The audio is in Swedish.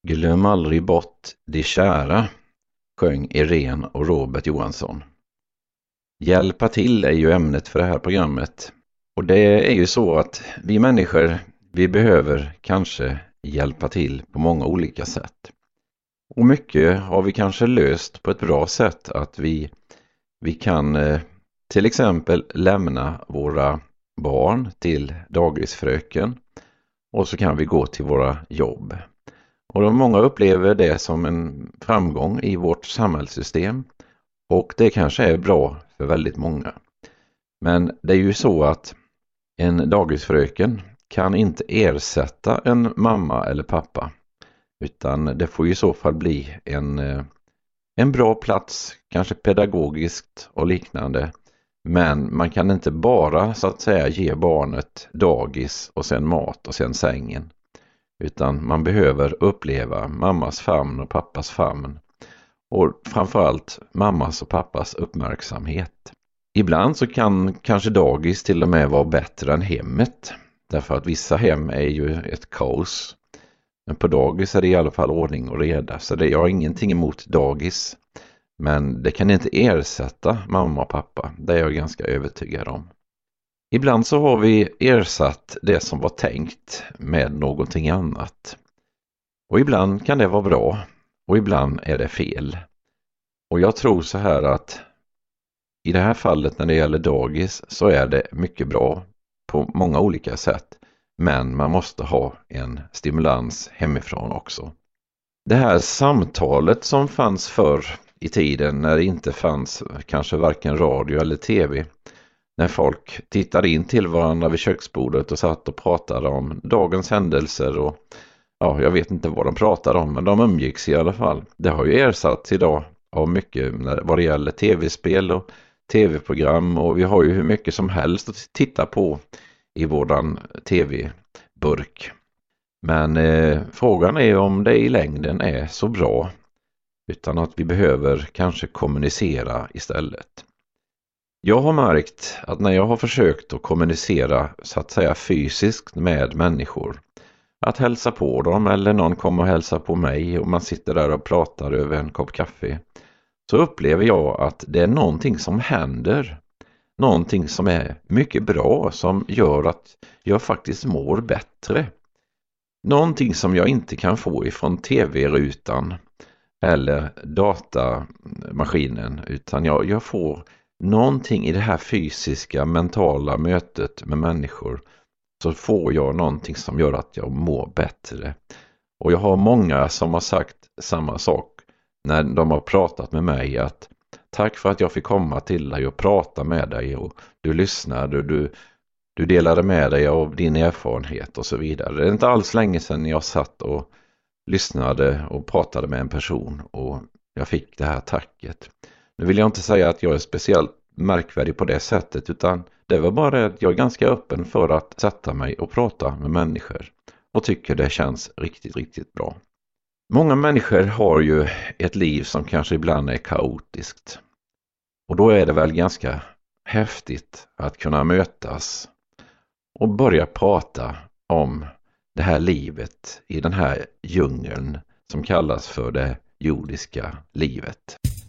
Glöm aldrig bort de kära, sjöng Irene och Robert Johansson. Hjälpa till är ju ämnet för det här programmet. Och det är ju så att vi människor, vi behöver kanske hjälpa till på många olika sätt. Och mycket har vi kanske löst på ett bra sätt, att vi kan till exempel lämna våra barn till dagisfröken och så kan vi gå till våra jobb. Och många upplever det som en framgång i vårt samhällssystem, och det kanske är bra för väldigt många. Men det är ju så att en dagisfröken kan inte ersätta en mamma eller pappa, utan det får i så fall bli en bra plats, kanske pedagogiskt och liknande. Men man kan inte bara så att säga ge barnet dagis och sen mat och sen sängen. Utan man behöver uppleva mammas famn och pappas famn. Och framförallt mammas och pappas uppmärksamhet. Ibland så kan kanske dagis till och med vara bättre än hemmet. Därför att vissa hem är ju ett kaos. Men på dagis är det i alla fall ordning och reda. Så jag har ingenting emot dagis. Men det kan inte ersätta mamma och pappa. Det är jag ganska övertygad om. Ibland så har vi ersatt det som var tänkt med någonting annat. Och ibland kan det vara bra. Och ibland är det fel. Och jag tror så här att i det här fallet när det gäller dagis så är det mycket bra på många olika sätt. Men man måste ha en stimulans hemifrån också. Det här samtalet som fanns förr i tiden när det inte fanns kanske varken radio eller tv. När folk tittade in till varandra vid köksbordet och satt och pratade om dagens händelser och ja, jag vet inte vad de pratade om, men de umgicks i alla fall. Det har ju ersatts idag av mycket vad det gäller tv-spel och tv-program, och vi har ju hur mycket som helst att titta på i våran tv-burk. Men frågan är om det i längden är så bra, utan att vi behöver kanske kommunicera istället. Jag har märkt att när jag har försökt att kommunicera så att säga fysiskt med människor, att hälsa på dem eller någon kommer och hälsa på mig och man sitter där och pratar över en kopp kaffe, så upplever jag att det är någonting som händer. Någonting som är mycket bra, som gör att jag faktiskt mår bättre. Någonting som jag inte kan få ifrån tv-rutan eller datamaskinen, utan jag får någonting i det här fysiska, mentala mötet med människor, så får jag någonting som gör att jag mår bättre. Och jag har många som har sagt samma sak när de har pratat med mig, att tack för att jag fick komma till dig och prata med dig, och du lyssnade, du delade med dig av din erfarenhet och så vidare. Det är inte alls länge sedan jag satt och lyssnade och pratade med en person och jag fick det här tacket. Nu vill jag inte säga att jag är speciellt märkvärdig på det sättet, utan det var bara att jag är ganska öppen för att sätta mig och prata med människor och tycker det känns riktigt, riktigt bra. Många människor har ju ett liv som kanske ibland är kaotiskt, och då är det väl ganska häftigt att kunna mötas och börja prata om det här livet i den här djungeln som kallas för det jordiska livet.